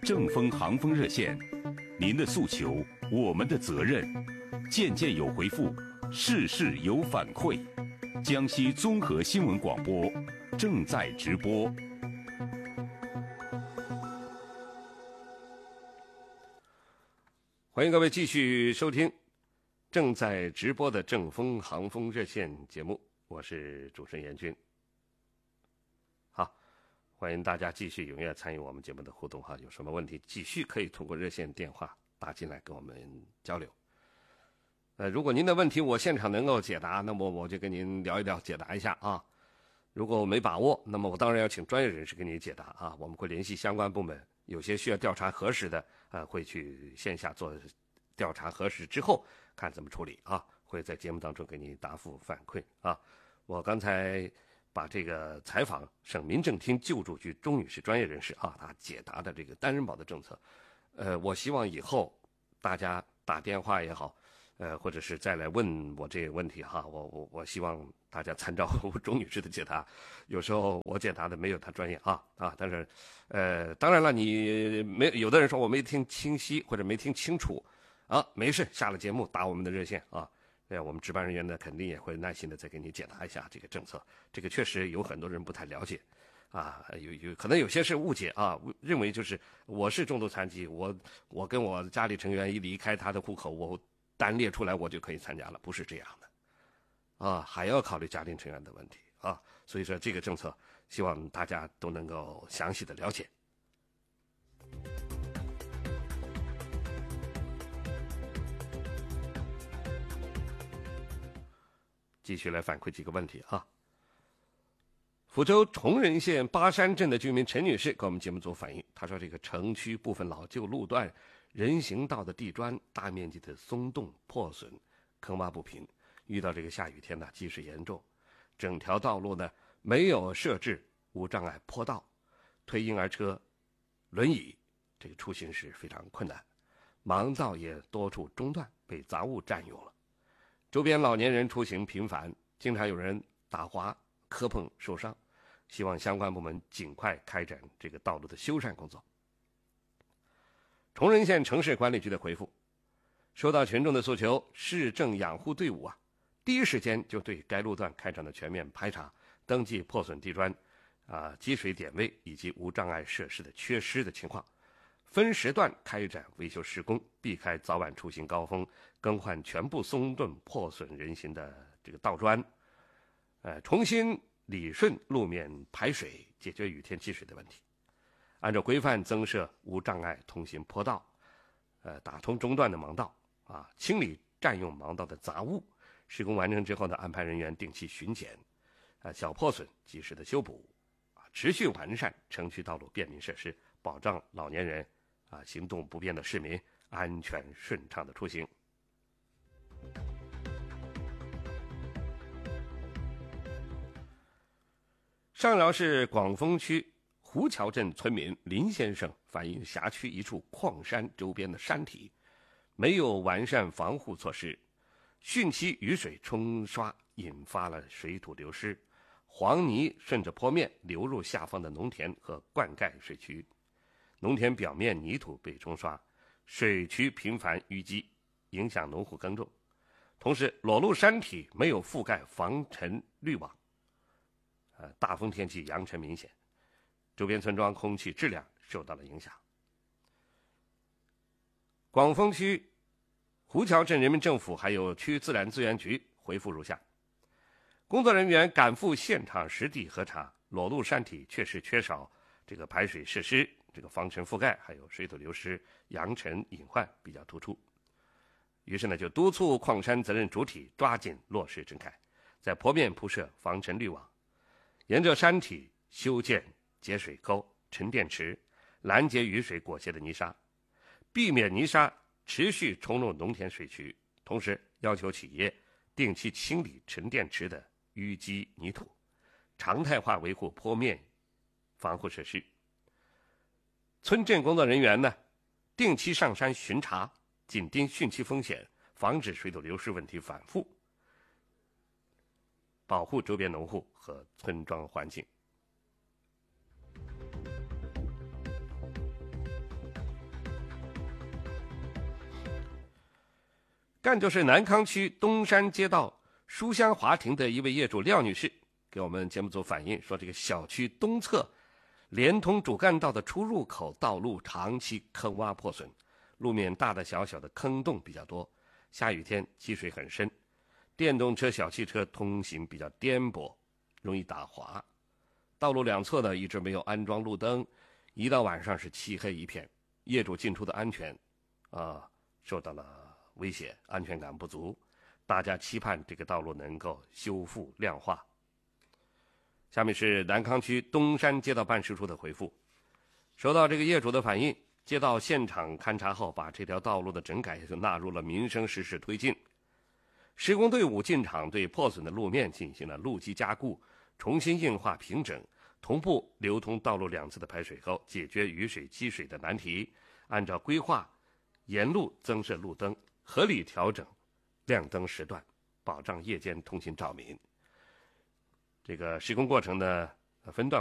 正风航风热线，您的诉求，我们的责任。件件有回复，事事有反馈。江西综合新闻广播正在直播。 欢迎各位继续收听正在直播的正风航风热线节目，我是主持人严军。好，欢迎大家继续踊跃参与我们节目的互动哈，有什么问题继续可以通过热线电话打进来跟我们交流。如果您的问题我现场能够解答，那么我就跟您聊一聊，解答一下啊。如果我没把握，那么我当然要请专业人士给你解答啊。我们会联系相关部门，有些需要调查核实的，会去线下做调查核实之后看怎么处理啊，会在节目当中给你答复反馈啊。我刚才把这个采访省民政厅救助局钟女士专业人士啊，她解答的这个单人保的政策，我希望以后大家打电话也好，或者是再来问我这个问题哈，我希望大家参照钟女士的解答，有时候我解答的没有她专业啊，但是，当然了，你有的人说我没听清晰或者没听清楚，啊，没事，下了节目打我们的热线啊，我们值班人员呢肯定也会耐心的再给你解答一下这个政策，这个确实有很多人不太了解。啊，可能有些是误解啊，认为就是我是重度残疾，我跟我家里成员一离开他的户口，我单列出来我就可以参加了，不是这样的，啊，还要考虑家庭成员的问题啊，所以说这个政策希望大家都能够详细的了解。继续来反馈几个问题啊。福州崇仁县巴山镇的居民陈女士给我们节目组反映，她说这个城区部分老旧路段、人行道的地砖大面积的松动破损，坑洼不平，遇到这个下雨天呢，积水严重，整条道路呢没有设置无障碍坡道，推婴儿车、轮椅这个出行是非常困难，盲道也多处中断，被杂物占用了，周边老年人出行频繁，经常有人打滑、磕碰受伤，希望相关部门尽快开展这个道路的修缮工作。崇仁县城市管理局的回复，收到群众的诉求，市政养护队伍第一时间就对该路段开展了全面排查，登记破损地砖、积水点位以及无障碍设施的缺失的情况，分时段开展维修施工，避开早晚出行高峰，更换全部松动破损人行的这个道砖，重新理顺路面排水，解决雨天积水的问题。按照规范增设无障碍通行坡道，打通中断的盲道，清理占用盲道的杂物。施工完成之后呢，安排人员定期巡检，小破损及时的修补，持续完善城区道路便民设施，保障老年人行动不便的市民安全顺畅的出行。上饶市广丰区胡桥镇村民林先生反映，辖区一处矿山周边的山体没有完善防护措施，汛期雨水冲刷引发了水土流失，黄泥顺着坡面流入下方的农田和灌溉水渠，农田表面泥土被冲刷，水渠频繁淤积，影响农户耕种。同时，裸露山体没有覆盖防尘滤网，大风天气扬尘明显，周边村庄空气质量受到了影响。广丰区胡桥镇人民政府还有区自然资源局回复如下：工作人员赶赴现场实地核查，裸露山体确实缺少这个排水设施，这个防尘覆盖，还有水土流失、扬尘隐患比较突出。于是呢，就督促矿山责任主体抓紧落实整改，在坡面铺设防尘滤网，沿着山体修建节水沟、沉淀池，拦截雨水裹挟的泥沙，避免泥沙持续冲入农田水渠，同时要求企业定期清理沉淀池的淤积泥土，常态化维护坡面防护设施。村镇工作人员呢，定期上山巡查，紧盯汛期风险，防止水土流失问题反复，保护周边农户和村庄环境。 赣州市南康区东山街道书香华庭的一位业主廖女士给我们节目组反映说，这个小区东侧连通主干道的出入口道路长期坑洼破损，路面大大小小的坑洞比较多，下雨天积水很深，电动车、小汽车通行比较颠簸，容易打滑。道路两侧呢一直没有安装路灯，一到晚上是漆黑一片，业主进出的安全受到了威胁，安全感不足。大家期盼这个道路能够修复亮化。下面是南康区东山街道办事处的回复。收到这个业主的反映，街道现场勘查后，把这条道路的整改就纳入了民生实事推进。施工队伍进场，对破损的路面进行了路基加固、重新硬化平整，同步流通道路两侧的排水沟，解决雨水积水的难题。按照规划，沿路增设路灯，合理调整亮灯时段，保障夜间通行照明。这个施工过程呢分段